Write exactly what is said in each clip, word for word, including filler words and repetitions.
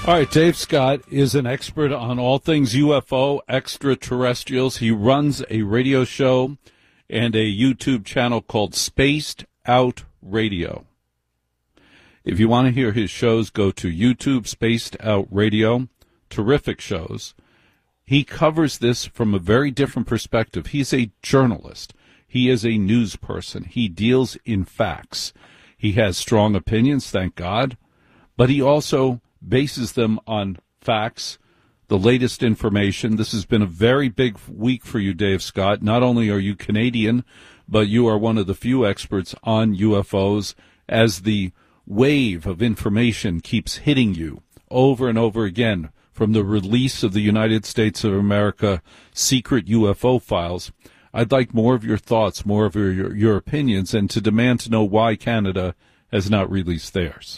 All right, Dave Scott is an expert on all things U F O, extraterrestrials. He runs a radio show and a YouTube channel called Spaced Out Radio. If you want to hear his shows, go to YouTube, Spaced Out Radio. Terrific shows. He covers this from a very different perspective. He's a journalist. He is a news person. He deals in facts. He has strong opinions, thank God, but he also bases them on facts, the latest information. This has been a very big week for you, Dave Scott. Not only are you Canadian, but you are one of the few experts on U F Os as the wave of information keeps hitting you over and over again from the release of the United States of America secret U F O files. I'd like more of your thoughts, more of your, your opinions, and to demand to know why Canada has not released theirs.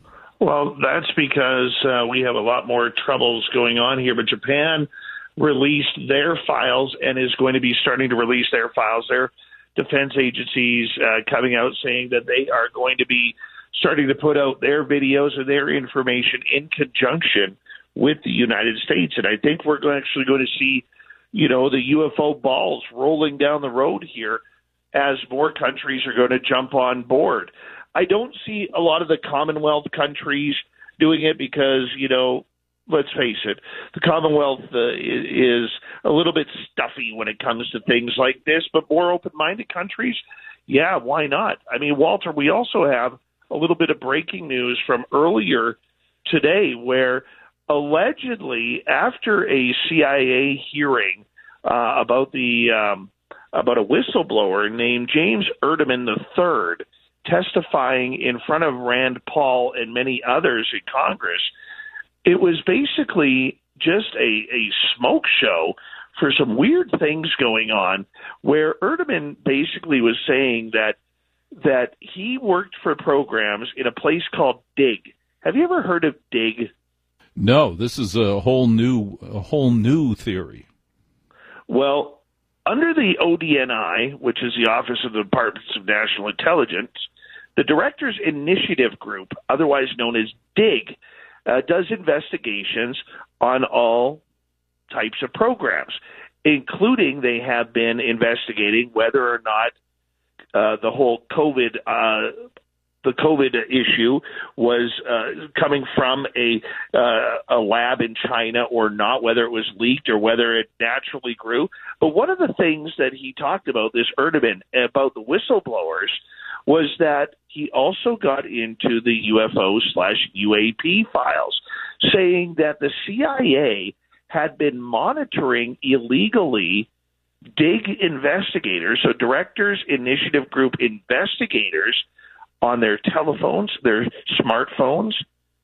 Well, that's because uh, we have a lot more troubles going on here, but Japan released their files and is going to be starting to release their files. Their defense agencies uh, coming out saying that they are going to be starting to put out their videos and their information in conjunction with the United States. And I think we're actually going to see, you know, the U F O balls rolling down the road here as more countries are going to jump on board. I don't see a lot of the Commonwealth countries doing it because, you know, let's face it, the Commonwealth uh, is a little bit stuffy when it comes to things like this, but more open-minded countries, yeah, why not? I mean, Walter, we also have a little bit of breaking news from earlier today where allegedly after a C I A hearing uh, about the um, about a whistleblower named James Erdeman the third, testifying in front of Rand Paul and many others in Congress, it was basically just a, a smoke show for some weird things going on, where Erdeman basically was saying that that he worked for programs in a place called DIG. Have you ever heard of DIG? No, this is a whole new a whole new theory. Well, under the O D N I, which is the Office of the Departments of National Intelligence, the Directors Initiative Group, otherwise known as DIG, uh, does investigations on all types of programs, including they have been investigating whether or not uh, the whole COVID uh, the COVID issue was uh, coming from a uh, a lab in China or not, whether it was leaked or whether it naturally grew. But one of the things that he talked about, this Erdogan, about the whistleblowers, was that he also got into the U F O slash U A P files, saying that the C I A had been monitoring illegally DIG investigators, so Directors Initiative Group investigators, on their telephones, their smartphones,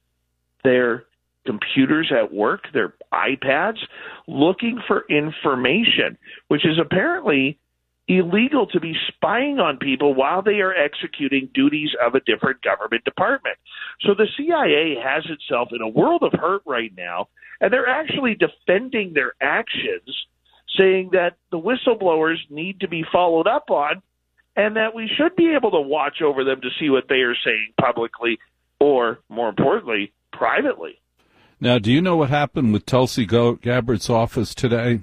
their computers at work, their iPads, looking for information, which is apparently illegal to be spying on people while they are executing duties of a different government department. So the C I A has itself in a world of hurt right now, and they're actually defending their actions, saying that the whistleblowers need to be followed up on, and that we should be able to watch over them to see what they are saying publicly or, more importantly, privately. Now, do you know what happened with Tulsi Gabbard's office today?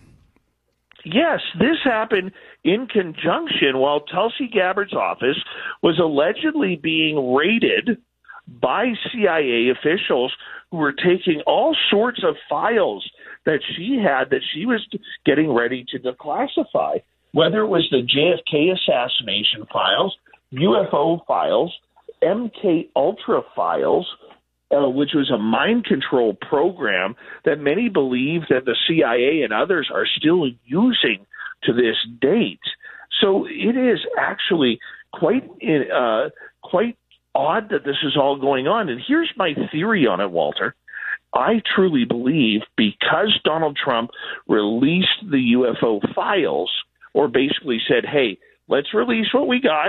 Yes, this happened in conjunction while Tulsi Gabbard's office was allegedly being raided by C I A officials who were taking all sorts of files that she had that she was getting ready to declassify, whether it was the J F K assassination files, U F O files, M K Ultra files, uh, which was a mind control program that many believe that the C I A and others are still using to this date. So it is actually quite uh, quite odd that this is all going on. And here's my theory on it, Walter. I truly believe because Donald Trump released the U F O files, or basically said, hey, let's release what we got,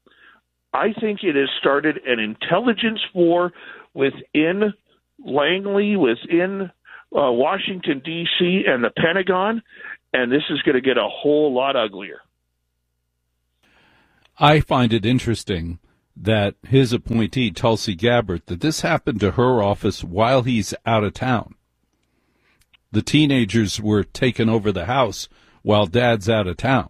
I think it has started an intelligence war within Langley, within uh, Washington, D C, and the Pentagon, and this is going to get a whole lot uglier. I find it interesting that his appointee, Tulsi Gabbard, that this happened to her office while he's out of town. The teenagers were taking over the house while Dad's out of town.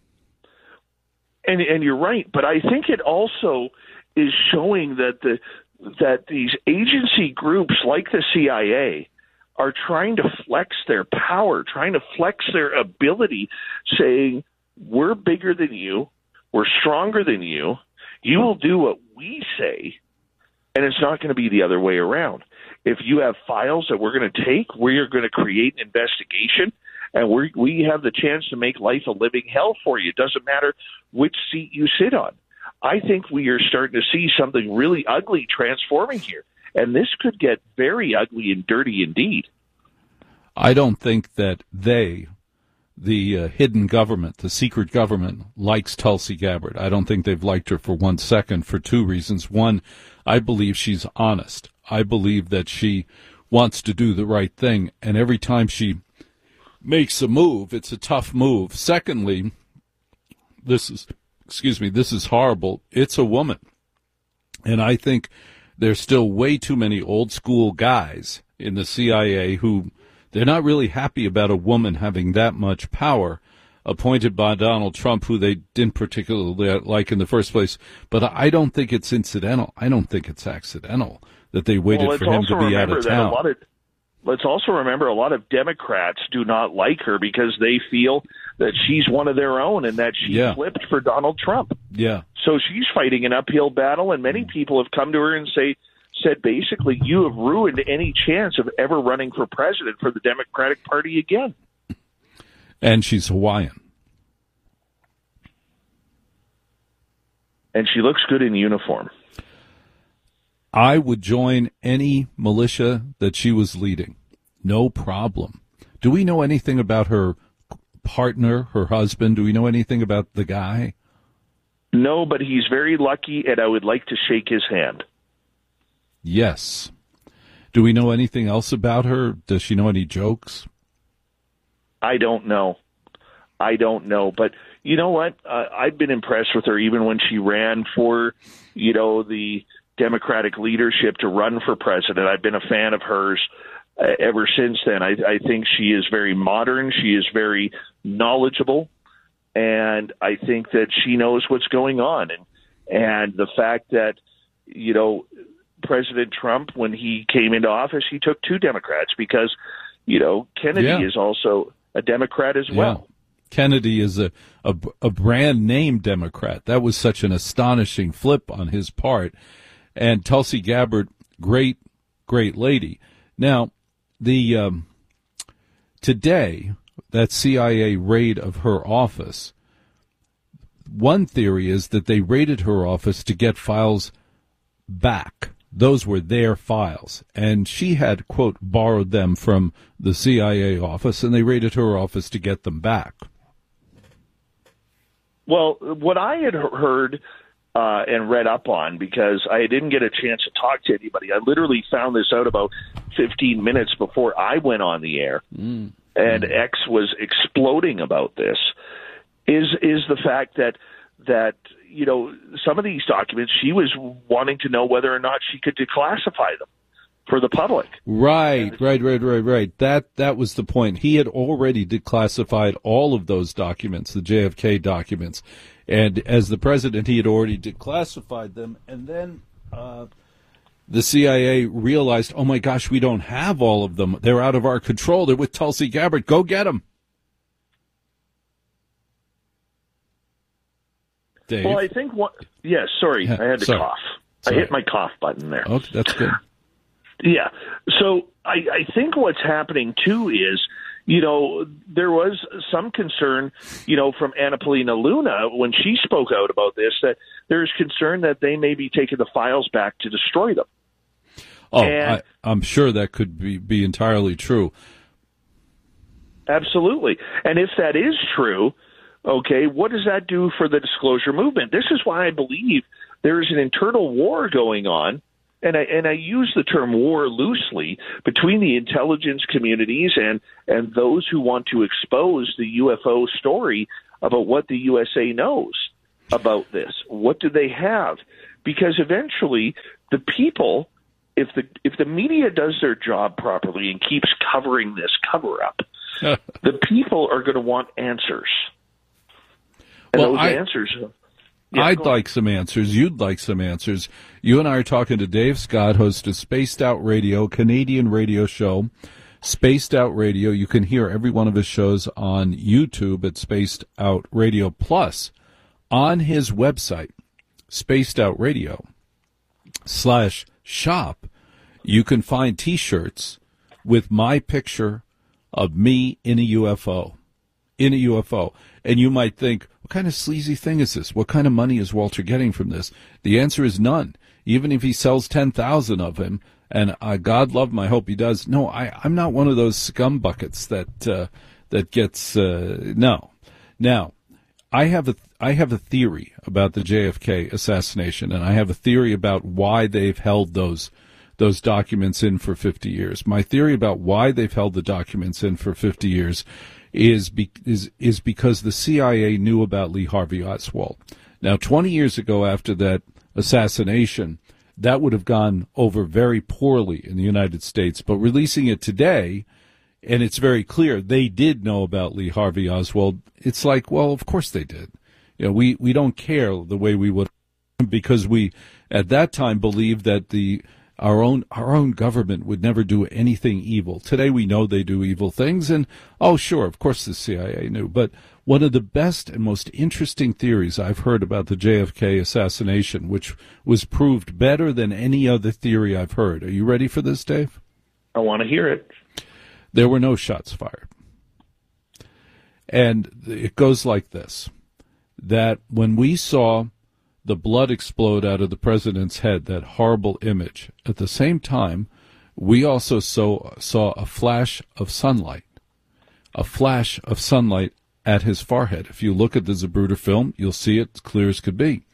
And and you're right, but I think it also is showing that the that these agency groups like the C I A are trying to flex their power, trying to flex their ability, saying, we're bigger than you, we're stronger than you, you will do what we say, and it's not going to be the other way around. If you have files that we're going to take, we're going to create an investigation, and we we have the chance to make life a living hell for you. It doesn't matter which seat you sit on. I think we are starting to see something really ugly transforming here, and this could get very ugly and dirty indeed. I don't think that they, the uh, hidden government, the secret government, likes Tulsi Gabbard. I don't think they've liked her for one second for two reasons. One, I believe she's honest. I believe that she wants to do the right thing, and every time she makes a move, it's a tough move. Secondly, this is, excuse me, this is horrible. It's a woman. And I think there's still way too many old school guys in the C I A who they're not really happy about a woman having that much power appointed by Donald Trump, who they didn't particularly like in the first place. But I don't think it's incidental. I don't think it's accidental that they waited well, for him to be out of town. A lot of, let's also remember a lot of Democrats do not like her because they feel that she's one of their own and that she yeah. flipped for Donald Trump. Yeah. So she's fighting an uphill battle, and many people have come to her and say, said basically, you have ruined any chance of ever running for president for the Democratic Party again. And she's Hawaiian. And she looks good in uniform. I would join any militia that she was leading. No problem. Do we know anything about her partner, her husband? Do we know anything about the guy? No, but he's very lucky, and I would like to shake his hand. Yes. Do we know anything else about her? Does she know any jokes? I don't know. I don't know. But you know what? Uh, I've been impressed with her even when she ran for, you know, the Democratic leadership to run for president. I've been a fan of hers uh, ever since then. I, I think she is very modern. She is very knowledgeable. And I think that she knows what's going on. And, and the fact that, you know, President Trump, when he came into office, he took two Democrats because, you know, Kennedy yeah. is also a Democrat as well. Yeah. Kennedy is a, a, a brand name Democrat. That was such an astonishing flip on his part. And Tulsi Gabbard, great, great lady. Now, the um, today, that C I A raid of her office, one theory is that they raided her office to get files back. Those were their files. And she had, quote, borrowed them from the C I A office, and they raided her office to get them back. Well, what I had heard uh, and read up on, because I didn't get a chance to talk to anybody, I literally found this out about fifteen minutes before I went on the air, mm. and mm. X was exploding about this, is is the fact that that you know, some of these documents, she was wanting to know whether or not she could declassify them for the public. Right, right, right, right, right. That that was the point. He had already declassified all of those documents, the J F K documents. And as the president, he had already declassified them. And then uh, the C I A realized, oh, my gosh, we don't have all of them. They're out of our control. They're with Tulsi Gabbard. Go get them. Dave? Well, I think what. Yes, yeah, sorry, yeah, I had to sorry. cough. Sorry. I hit my cough button there. Oh, that's good. Yeah. So I, I think what's happening, too, is, you know, there was some concern, you know, from Anna Paulina Luna when she spoke out about this, that there's concern that they may be taking the files back to destroy them. Oh, and, I, I'm sure that could be, be entirely true. Absolutely. And if that is true, okay, what does that do for the disclosure movement? This is why I believe there is an internal war going on, and I and I use the term war loosely, between the intelligence communities and, and those who want to expose the U F O story about what the U S A knows about this. What do they have? because eventually the people, if the if the media does their job properly and keeps covering this cover-up, the people are going to want answers. And well, those I, answers... Yeah, I'd like some answers. You'd like some answers. You and I are talking to Dave Scott, host of Spaced Out Radio, Canadian radio show, Spaced Out Radio. You can hear every one of his shows on YouTube at Spaced Out Radio. Plus, on his website, Spaced Out Radio slash shop, you can find T-shirts with my picture of me in a U F O. In a U F O. And you might think, what kind of sleazy thing is this? What kind of money is Walter getting from this? The answer is none. Even if he sells ten thousand of him, and uh, God love him, I hope he does. No, I, I'm not one of those scum buckets that uh, that gets, uh, no. Now, I have a I have a theory about the J F K assassination, and I have a theory about why they've held those those documents in for fifty years. My theory about why they've held the documents in for fifty years is be, is is because the C I A knew about Lee Harvey Oswald. Now, twenty years ago, after that assassination, that would have gone over very poorly in the United States. But releasing it today, and it's very clear they did know about Lee Harvey Oswald. It's like, well, of course they did. You know, we we don't care the way we would, because we at that time believed that the Our own our own government would never do anything evil. Today we know they do evil things, and, oh, sure, of course the C I A knew. But one of the best and most interesting theories I've heard about the J F K assassination, which was proved better than any other theory I've heard. Are you ready for this, Dave? I want to hear it. There were no shots fired. And it goes like this, that when we saw the blood explode out of the president's head, that horrible image, at the same time, we also saw, saw a flash of sunlight, a flash of sunlight at his forehead. If you look at the Zapruder film, you'll see it as clear as could be.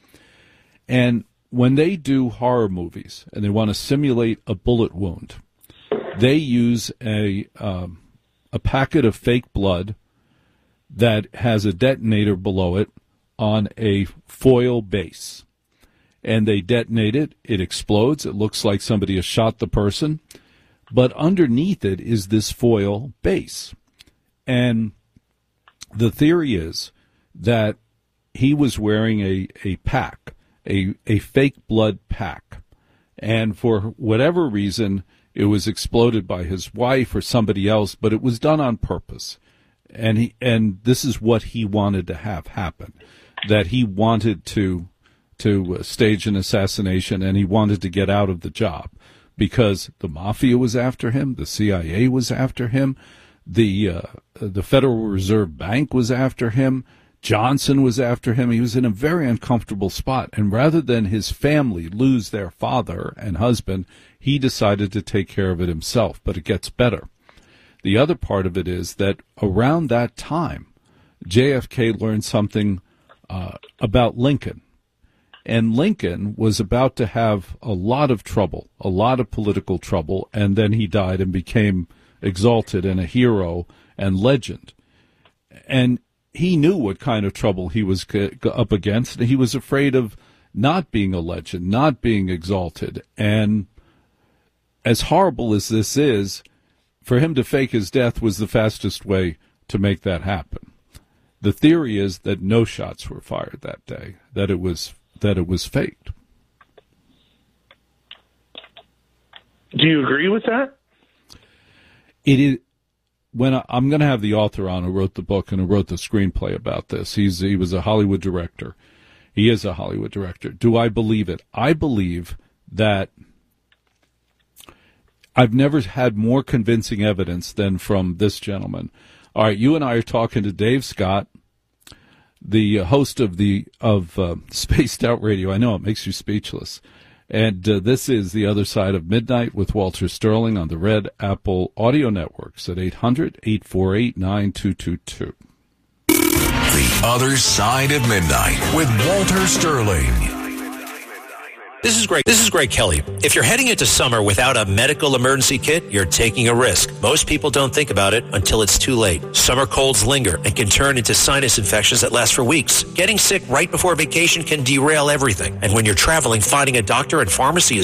And when they do horror movies and they want to simulate a bullet wound, they use a um, a packet of fake blood that has a detonator below it on a foil base. And they detonate it, it explodes, it looks like somebody has shot the person, but underneath it is this foil base. And the theory is that he was wearing a, a pack, a, a fake blood pack, and for whatever reason, it was exploded by his wife or somebody else, but it was done on purpose. And he, and this is what he wanted to have happen, that he wanted to to stage an assassination, and he wanted to get out of the job because the mafia was after him, the C I A was after him, the uh, the Federal Reserve Bank was after him, Johnson was after him. He was in a very uncomfortable spot, and rather than his family lose their father and husband, he decided to take care of it himself. But it gets better. The other part of it is that around that time, J F K learned something uh, about Lincoln. And Lincoln was about to have a lot of trouble, a lot of political trouble, and then he died and became exalted and a hero and legend. And he knew what kind of trouble he was up against, and he was afraid of not being a legend, not being exalted. And as horrible as this is, for him to fake his death was the fastest way to make that happen. The theory is that no shots were fired that day, that it was that it was faked. Do you agree with that? It is. When I, I'm going to have the author on who wrote the book and who wrote the screenplay about this. He's he was a Hollywood director. He is a Hollywood director. Do I believe it? I believe that I've never had more convincing evidence than from this gentleman. All right, you and I are talking to Dave Scott, the host of the of uh, Spaced Out Radio. I know it makes you speechless. And uh, this is The Other Side of Midnight with Walter Sterling on the Red Apple Audio Networks at eight hundred, eight four eight, nine two two two. The Other Side of Midnight with Walter Sterling. This is Greg. This is Greg Kelly. If you're heading into summer without a medical emergency kit, you're taking a risk. Most people don't think about it until it's too late. Summer colds linger and can turn into sinus infections that last for weeks. Getting sick right before vacation can derail everything. And when you're traveling, finding a doctor and pharmacy is